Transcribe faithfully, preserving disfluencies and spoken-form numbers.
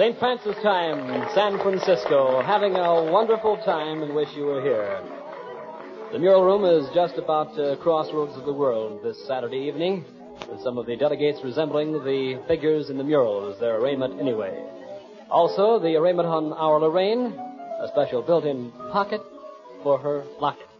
Saint Francis time, San Francisco. Having a wonderful time and wish you were here. The Mural Room is just about uh, crossroads of the world this Saturday evening, with some of the delegates resembling the figures in the murals, their arraignment anyway. Also, the arraignment on our Lorraine, a special built-in pocket for her locket.